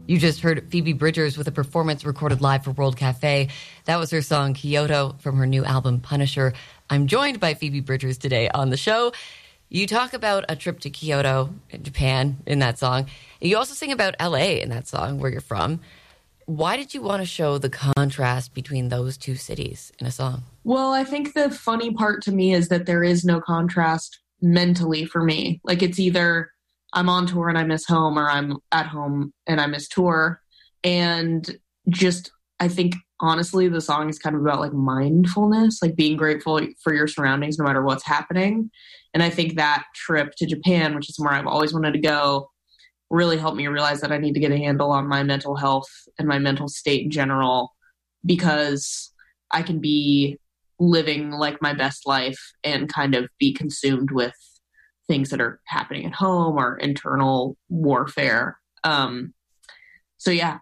You just heard Phoebe Bridgers with a performance recorded live for World Cafe. That was her song Kyoto from her new album Punisher. I'm joined by Phoebe Bridgers today on the show. You talk about a trip to Kyoto in Japan in that song. You also sing about LA in that song, where you're from. Why did you want to show the contrast between those two cities in a song? Well, I think the funny part to me is that there is no contrast mentally for me. Like, it's either I'm on tour and I miss home, or I'm at home and I miss tour. And just, I think, honestly, the song is kind of about like mindfulness, like being grateful for your surroundings no matter what's happening. And I think that trip to Japan, which is somewhere I've always wanted to go, really helped me realize that I need to get a handle on my mental health and my mental state in general, because I can be living like my best life and kind of be consumed with things that are happening at home or internal warfare. So yeah.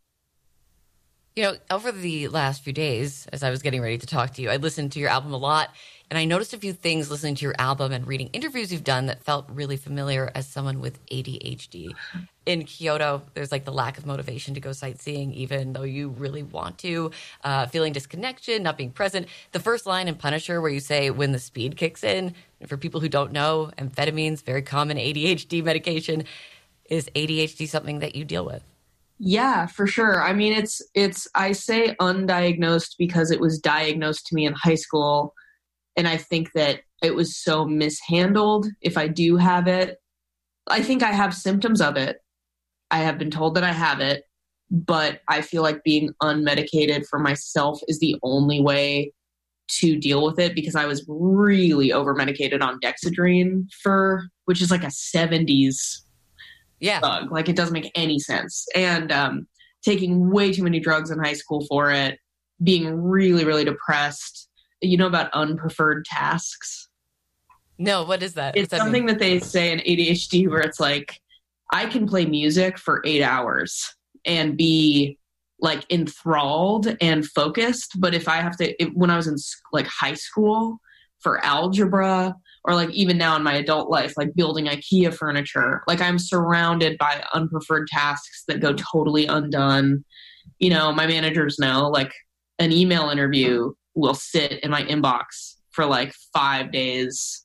You know, over the last few days, as I was getting ready to talk to you, I listened to your album a lot, and I noticed a few things listening to your album and reading interviews you've done that felt really familiar as someone with ADHD. In Kyoto, there's like the lack of motivation to go sightseeing, even though you really want to, feeling disconnection, not being present. The first line in Punisher where you say, when the speed kicks in, for people who don't know, amphetamines, very common ADHD medication. Is ADHD something that you deal with? Yeah, for sure. I mean, it's, I say undiagnosed because it was diagnosed to me in high school. And I think that it was so mishandled. If I do have it, I think I have symptoms of it. I have been told that I have it, but I feel like being unmedicated for myself is the only way to deal with it, because I was really over medicated on Dexedrine which is like a 70s drug. Like, it doesn't make any sense. And taking way too many drugs in high school for it, being really, really depressed. You know about unpreferred tasks? No, what is that? It's something that they say in ADHD where it's like, I can play music for 8 hours and be like enthralled and focused. But if I have to, when I was in like high school for algebra, or like even now in my adult life, like building IKEA furniture, like I'm surrounded by unpreferred tasks that go totally undone. You know, my managers know, like, an email interview will sit in my inbox for like 5 days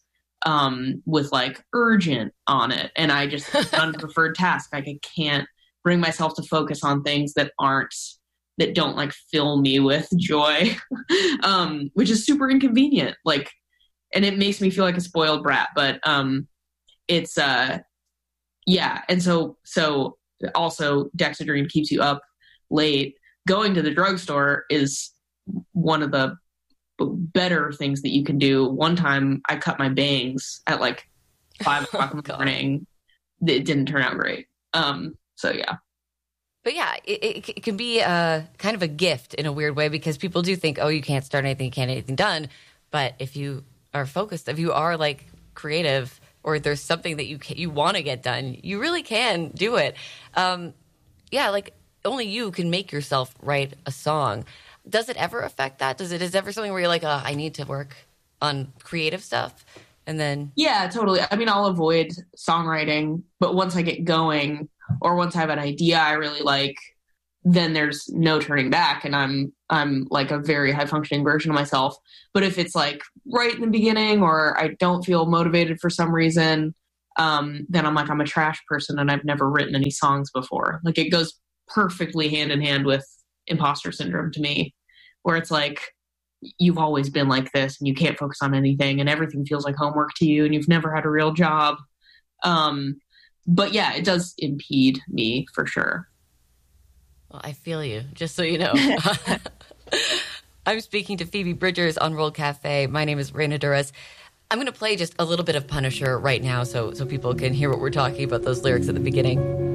with like urgent on it. And I just, unpreferred task. Like, I can't bring myself to focus on things that don't like fill me with joy, which is super inconvenient. Like, and it makes me feel like a spoiled brat, but it's, yeah. And so also Dexedrine keeps you up late. Going to the drugstore is one of the better things that you can do. One time I cut my bangs at like 5 o'clock in the morning. It didn't turn out great. So yeah. But yeah, it can be kind of a gift in a weird way, because people do think, oh, you can't start anything, you can't get anything done. But if you are focused, if you are like creative, or there's something that you want to get done, you really can do it. Yeah, like only you can make yourself write a song. Does it ever affect that? Is it ever something where you're like, I need to work on creative stuff? And then... Yeah, totally. I mean, I'll avoid songwriting, but once I get going, or once I have an idea I really like, then there's no turning back, and I'm like a very high functioning version of myself. But if it's like right in the beginning, or I don't feel motivated for some reason, then I'm like, I'm a trash person and I've never written any songs before. Like, it goes perfectly hand in hand with imposter syndrome to me, where it's like, you've always been like this and you can't focus on anything and everything feels like homework to you and you've never had a real job. But yeah, it does impede me for sure. Well, I feel you, just so you know. I'm speaking to Phoebe Bridgers on World Cafe. My name is Reina Duras. I'm going to play just a little bit of Punisher right now so people can hear what we're talking about, those lyrics at the beginning.